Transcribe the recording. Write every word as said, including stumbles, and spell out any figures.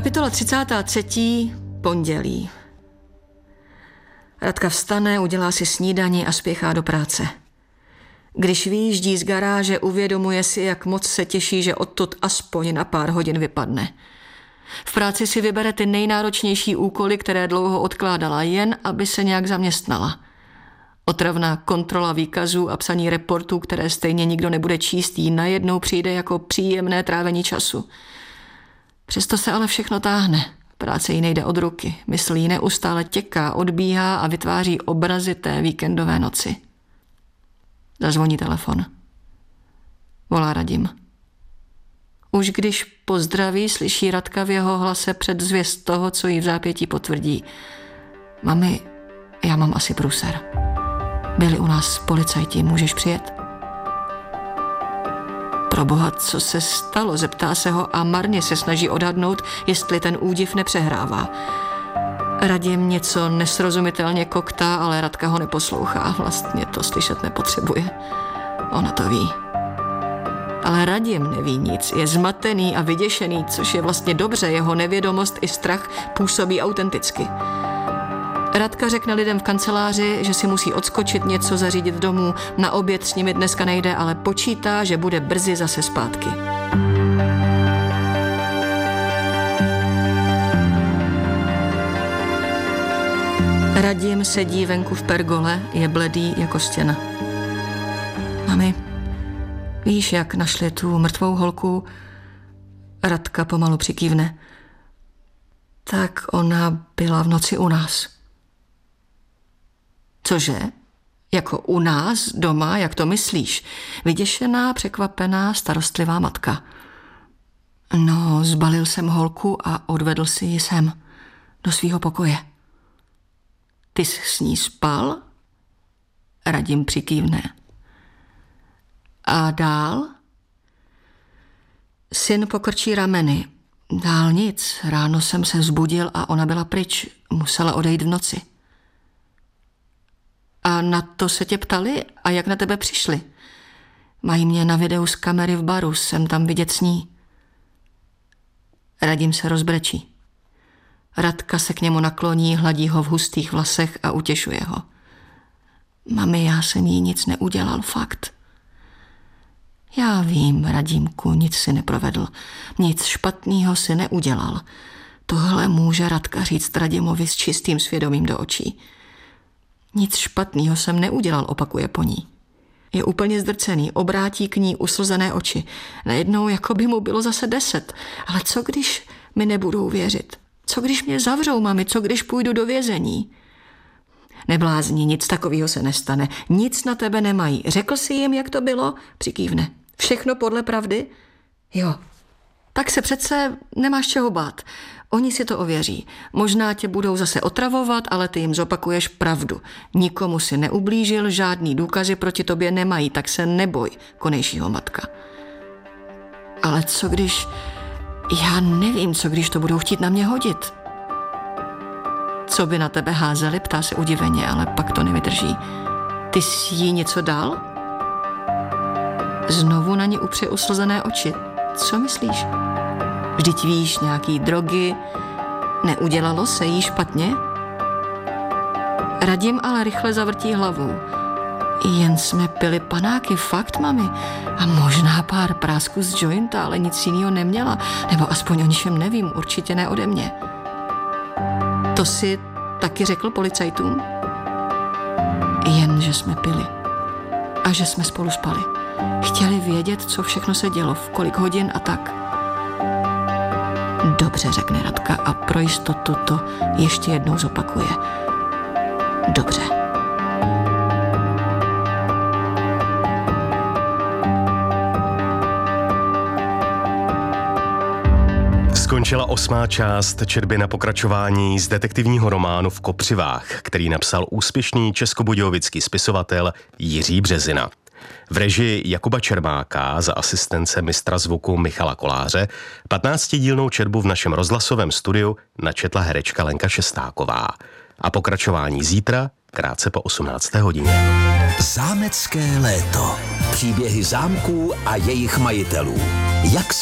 Kapitola třicátá třetí. Pondělí. Radka vstane, udělá si snídani a spěchá do práce. Když vyjíždí z garáže, uvědomuje si, jak moc se těší, že odtud aspoň na pár hodin vypadne. V práci si vybere ty nejnáročnější úkoly, které dlouho odkládala, jen aby se nějak zaměstnala. Otravná kontrola výkazů a psaní reportů, které stejně nikdo nebude číst, jí najednou přijde jako příjemné trávení času. Přesto se ale všechno táhne. Práce jí nejde od ruky. Mysl jí neustále těká, odbíhá a vytváří obrazy té víkendové noci. Zazvoní telefon. Volá Radim. Už když pozdraví, slyší Radka v jeho hlase předzvěst toho, co jí v zápětí potvrdí. Mami, já mám asi průser. Byli u nás policajti, můžeš přijet? Proboha, co se stalo? Zeptá se ho a marně se snaží odhadnout, jestli ten údiv nepřehrává. Radim něco nesrozumitelně koktá, ale Radka ho neposlouchá. Vlastně to slyšet nepotřebuje. Ona to ví. Ale Radim neví nic, je zmatený a vyděšený, což je vlastně dobře, jeho nevědomost i strach působí autenticky. Radka řekne lidem v kanceláři, že si musí odskočit, něco zařídit domů, na oběd s nimi dneska nejde, ale počítá, že bude brzy zase zpátky. Radim sedí venku v pergole, je bledý jako stěna. Mami, víš, jak našli tu mrtvou holku? Radka pomalu přikývne. Tak ona byla v noci u nás. Cože? Jako u nás doma, jak to myslíš? Vyděšená, překvapená, starostlivá matka. No, zbalil jsem holku a odvedl si ji sem, do svýho pokoje. Ty jsi s ní spal? Radim přikývne. A dál? Syn pokrčí rameny. Dál nic. Ráno jsem se vzbudil a ona byla pryč. Musela odejít v noci. A na to se tě ptali? A jak na tebe přišli? Mají mě na videu z kamery v baru, jsem tam vidět s ní. Radim se rozbrečí. Radka se k němu nakloní, hladí ho v hustých vlasech a utěšuje ho. Mami, já jsem jí nic neudělal, fakt. Já vím, Radímku, nic si neprovedl. Nic špatného si neudělal. Tohle může Radka říct Radimovi s čistým svědomím do očí. Nic špatného jsem neudělal, opakuje po ní. Je úplně zdrcený, obrátí k ní uslzené oči. Najednou jako by mu bylo zase deset. Ale co když mi nebudou věřit? Co když mě zavřou, mami? Co když půjdu do vězení? Neblázni, nic takového se nestane. Nic na tebe nemají. Řekl jsi jim, jak to bylo? Přikývne. Všechno podle pravdy? Jo. Tak se přece nemáš čeho bát. Oni si to ověří. Možná tě budou zase otravovat, ale ty jim zopakuješ pravdu. Nikomu si neublížil, žádný důkazy proti tobě nemají, tak se neboj, konejšího matka. Ale co když... Já nevím, co když to budou chtít na mě hodit. Co by na tebe házeli, ptá se udiveně, ale pak to nevydrží. Ty jsi jí něco dal? Znovu na ní upře uslzené oči. Co myslíš? Vždyť víš, nějaký drogy. Neudělalo se jí špatně? Radim ale rychle zavrtí hlavou. Jen jsme pili panáky, fakt, mami. A možná pár prásků z jointa, ale nic jiného neměla. Nebo aspoň o ničem nevím, určitě ne ode mě. To si taky řekl policajtům? Jen, že jsme pili. A že jsme spolu spali. Chtěli vědět, co všechno se dělo, v kolik hodin a tak. Dobře, řekne Radka a pro jistotu to ještě jednou zopakuje. Dobře. Skončila osmá část četby na pokračování z detektivního románu V kopřivách, který napsal úspěšný českobudějovický spisovatel Jiří Březina. V režii Jakuba Čermáka za asistence mistra zvuku Michala Koláře patnáctidílnou četbu v našem rozhlasovém studiu načetla herečka Lenka Šestáková. A pokračování zítra, krátce po osmnácté hodině. Zámecké léto. Příběhy zámků a jejich majitelů. Jak